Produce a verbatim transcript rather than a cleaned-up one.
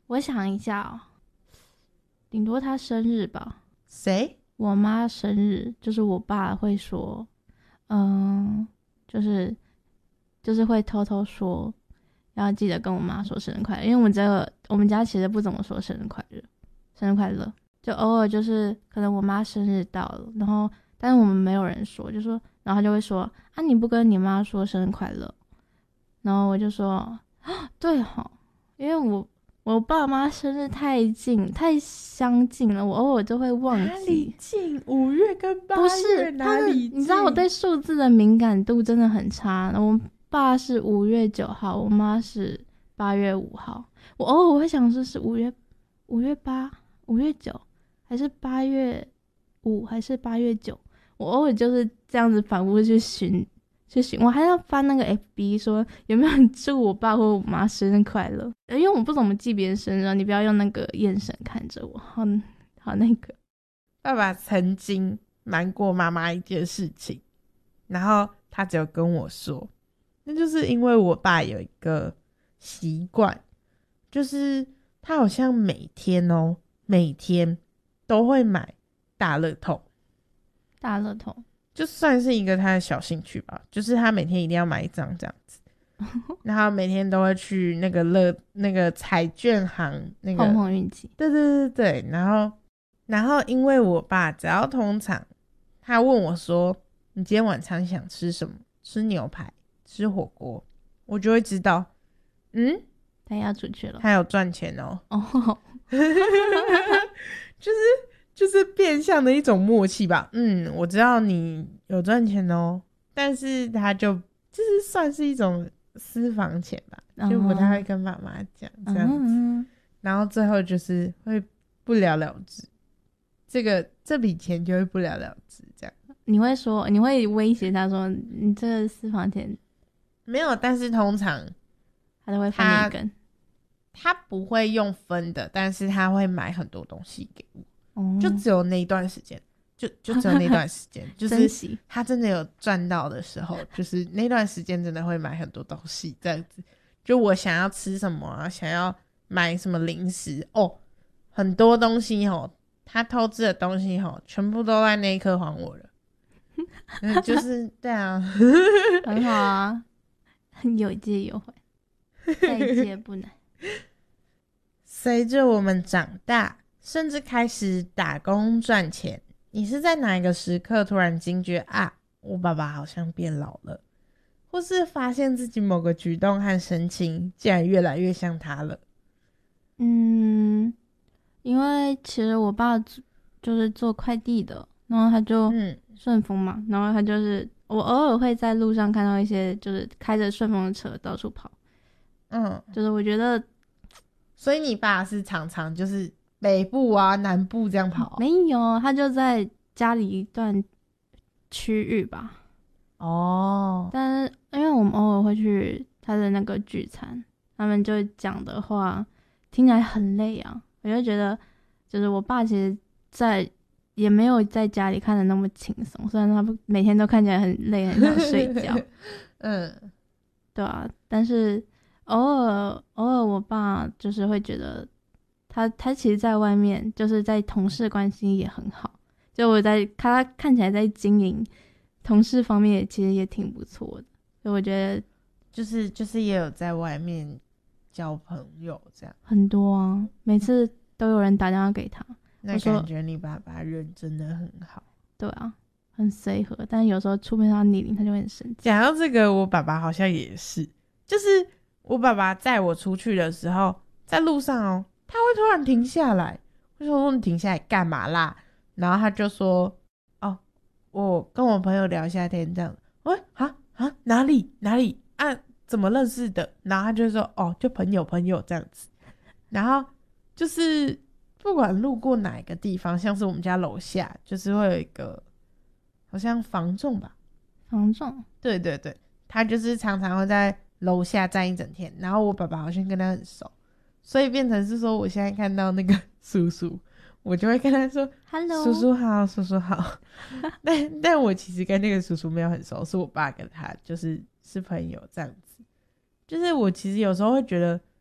我想一下哦，顶多他生日吧。 谁？ 我妈生日，就是我爸会说，嗯，就是就是会偷偷说，要记得跟我妈说生日快乐，因为我们这个我们家其实不怎么说生日快乐，生日快乐，就偶尔就是可能我妈生日到了，然后但是我们没有人说，就说，然后他就会说啊，你不跟你妈说生日快乐，然后我就说啊，对齁，因为我我爸妈生日太近太相近了，我偶尔就会忘记。 哪里近？五月跟八月不是哪里近？ 你知道我对数字的敏感度真的很差。我爸是五月九号，我妈是八月五号。我偶尔会想说是五月五月八、五月九，还是八月五，还是八月九？我偶尔就是这样子反复去寻。就行，我还要翻那个 F B 说有没有人祝我爸或我妈生日快乐，因为我不怎么记别人生日，你不要用那个眼神看着我，好好那个。 爸爸曾经瞒过妈妈一件事情，然后他只有跟我说，那就是因为我爸有一个习惯，就是他好像每天哦，每天都会买大乐透， 大乐透。 就算是一个他的小兴趣吧，就是他每天一定要买一张这样子，然后每天都会去那个乐那个彩券行那个碰碰运气。 对对对对，然后然后因为我爸只要通常他问我说你今天晚上想吃什么，吃牛排吃火锅，我就会知道嗯他要出去了， 他有赚钱哦。 哦就是就是变相的一种默契吧。嗯，我知道你有赚钱哦，但是他就就是算是一种私房钱吧， 嗯、 就不太会跟妈妈讲这样子、 嗯， 然后最后就是会不了了之，这个这笔钱就会不了了之这样。 你会说你会威胁他说你这个私房钱没有，但是通常他都会分你一根。 他不会用分的，但是他会买很多东西给我。 哦、 就只有那一段时间，就就只有那段时间，就是他真的有赚到的时候，就是那段时间真的会买很多东西，这样子。就我想要吃什么啊，想要买什么零食哦，很多东西哦，他投资的东西哦，全部都在那一刻还我了。嗯、就是对啊， 很好啊，有借有还，再借不难。 随着我们长大，甚至开始打工赚钱，你是在哪一个时刻突然惊觉啊，我爸爸好像变老了，或是发现自己某个举动和神情竟然越来越像他了？ 嗯，因为其实我爸就是做快递的，然后他就顺丰嘛、嗯、然后他就是我偶尔会在路上看到一些就是开着顺丰的车到处跑。嗯，就是我觉得， 所以你爸是常常就是北部啊南部这样跑？ 没有，他就在家里一段区域吧。哦，但是因为我们偶尔会去他的那个聚餐，他们就讲的话听起来很累啊，我就觉得就是我爸其实在也没有在家里看得那么轻松，虽然他每天都看起来很累很想睡觉。嗯，对啊，但是偶尔偶尔我爸就是会觉得他他其实在外面就是在同事关系也很好，就我在他看起来在经营同事方面也其实也挺不错的，所以我觉得就是就是也有在外面交朋友这样。 很多啊，每次都有人打电话给他， 那感觉你爸爸人真的很好。 对啊，很随和，但有时候触碰到逆鳞他就会很生气。 讲到这个，我爸爸好像也是，就是我爸爸载我出去的时候，在路上哦，他会突然停下来，我说你停下来干嘛啦？然后他就说哦，我跟我朋友聊一下天这样。我说啊啊哪里哪里啊怎么认识的？然后他就说哦就朋友朋友这样子。然后就是不管路过哪一个地方，像是我们家楼下就是会有一个好像房仲吧， 房仲， 对对对，他就是常常会在楼下站一整天，然后我爸爸好像跟他很熟，所以变成是说我现在看到那个叔叔，我就会跟他说 Hello 叔叔好叔叔好但但我其实跟那个叔叔没有很熟，是我爸跟他就是是朋友这样子。就是我其实有时候会觉得